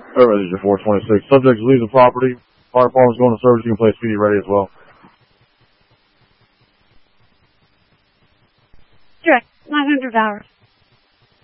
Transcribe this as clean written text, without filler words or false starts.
This is your 426. Subject leaves the property. Fire department's going to service. You can play speedy ready as well. Direct, 900 hours.